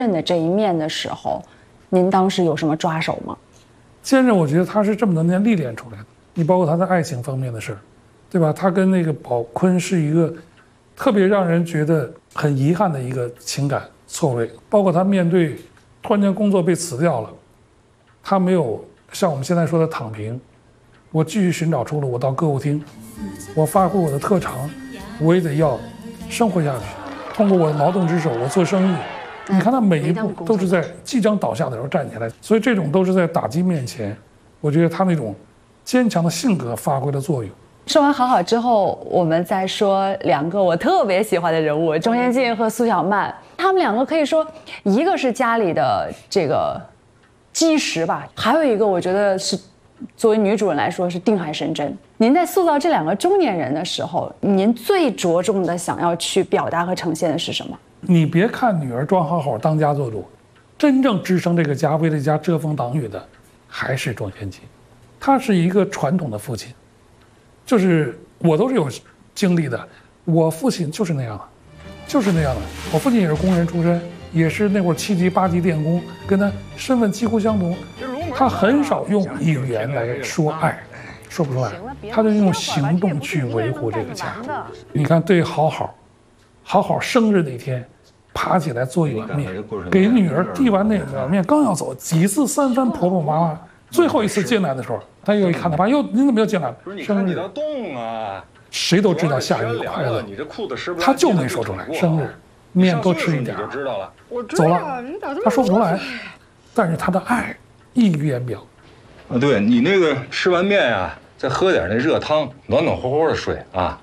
韧的这一面的时候，您当时有什么抓手吗？ 坚韧，我觉得他是这么多年历练出来的。你包括他在爱情方面的事儿，对吧？他跟那个宝坤是一个特别让人觉得很遗憾的一个情感错位。包括他面对突然间工作被辞掉了，他没有像我们现在说的躺平，我继续寻找出路，我到歌舞厅，我发挥我的特长，我也得要生活下去。通过我的劳动之手，我做生意。你看他每一步都是在即将倒下的时候站起来，所以这种都是在打击面前，我觉得他那种坚强的性格发挥了作用。 说完好好之后，我们再说两个我特别喜欢的人物，钟先进和苏小曼。他们两个可以说，一个是家里的这个基石吧，还有一个我觉得是作为女主人来说是定海神针。您在塑造这两个中年人的时候，您最着重的想要去表达和呈现的是什么？ 你别看女儿装好好当家做主，真正支撑这个家、为这家遮风挡雨的还是庄先进。他是一个传统的父亲，就是我都是有经历的，我父亲就是那样的，就是那样的。我父亲也是工人出身，也是那会儿7级8级电工，跟他身份几乎相同。他很少用语言来说爱，说不出来，他就用行动去维护这个家。你看，对好好生日那天，爬起来做一碗面，给女儿递完那碗面，刚要走，几次三番婆婆妈妈，最后一次进来的时候，他又一看他爸，哟，你怎么又进来了？生日动啊！谁都知道下一个快乐，他就没说出来。生日面多吃一点，走了，他说不出来，但是他的爱溢于言表。 啊，对你那个吃完面呀，再喝点那热汤，暖暖和和的睡啊。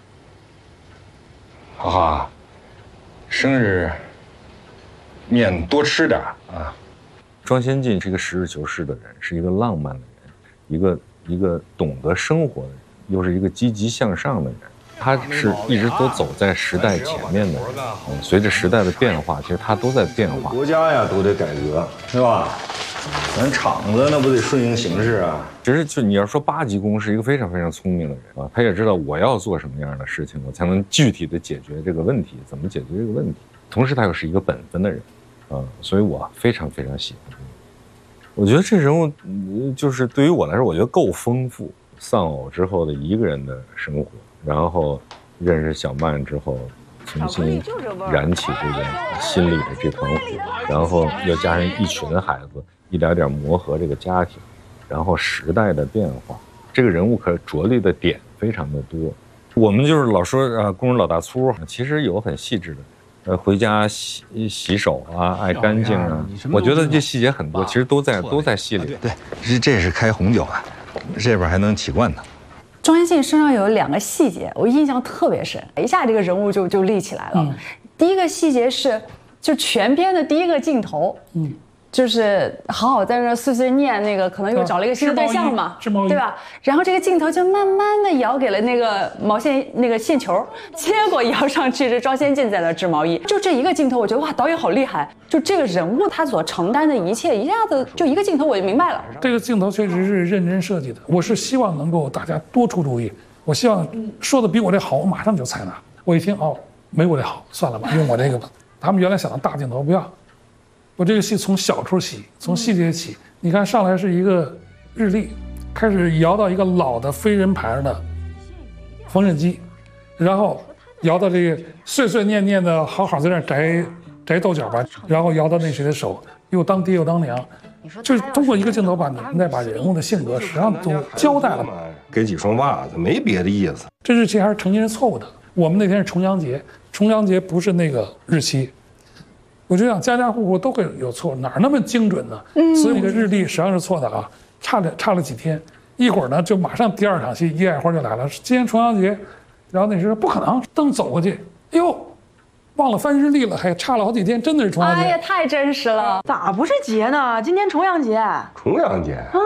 好好，生日面多吃点啊。 庄先进是一个实事求是的人，是一个浪漫的人，一个懂得生活的人，又是一个积极向上的人。他是一直都走在时代前面的人，随着时代的变化，其实他都在变化。 国家呀都得改革，是吧？咱厂子那不得顺应形势啊。 其实就你要说8级工是一个非常非常聪明的人啊，他也知道我要做什么样的事情，我才能具体的解决这个问题，怎么解决这个问题。同时他又是一个本分的人，所以我非常非常喜欢他。我觉得这人物就是对于我来说，我觉得够丰富。丧偶之后的一个人的生活，然后认识小曼之后，重新燃起这个心里的这团火，然后又加上一群孩子，一点点磨合这个家庭，然后时代的变化，这个人物可着力的点非常的多。我们就是老说工人老大粗，其实有很细致的，回家洗手啊，爱干净啊，我觉得这细节很多，其实都在戏里。 对，这是开红酒的。这边还能起罐呢。 庄先进身上有2个细节，我印象特别深，一下这个人物就立起来了。第一个细节是，就全片的第一个镜头，就是好好在这碎碎念那个，可能又找了一个新的对象嘛，对吧？然后这个镜头就慢慢的摇给了那个毛线那个线球，结果摇上去是庄先进在那织毛衣。就这一个镜头，我觉得哇，导演好厉害！就这个人物他所承担的一切，一下子就一个镜头我就明白了。 这个镜头确实是认真设计的，我是希望能够大家多出主意。我希望说的比我这好，我马上就采纳。我一听没我这好，算了吧，用我这个吧。他们原来想的大镜头不要。我这个戏从小处起，从细节起。你看上来是一个日历，开始摇到一个老的飞人牌的缝纫机，然后摇到这个碎碎念念的好好在那摘豆角吧，然后摇到那谁的手，又当爹又当娘，就是通过一个镜头把人物的性格实际上都交代了。 给几双袜子，没别的意思。 这日期还是成年人错误的。我们那天是重阳节，重阳节不是那个日期。我就想家家户户都会有错，哪那么精准呢？所以那个日历实际上是错的啊，差了几天，一会儿呢就马上第2场戏叶爱花就来了，今天重阳节，然后那时候不可能，等走过去，哎呦，忘了翻日历了，还差了好几天，真的是重阳节。 哎呀，太真实了， 咋不是节呢？今天重阳节。 重阳节啊？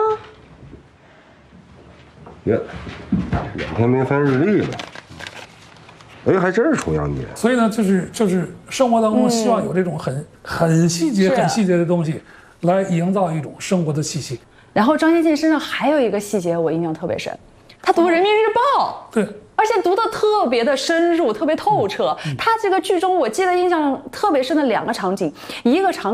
呀，2天没翻日历了。哎，还真是重阳节。 所以呢，就是生活当中希望有这种很细节、很细节的东西，来营造一种生活的气息。 然后张先进身上还有一个细节我印象特别深， 他读《人民日报》， 对， 而且读得特别的深入，特别透彻。他这个剧中，我记得印象特别深的2个场景，一个场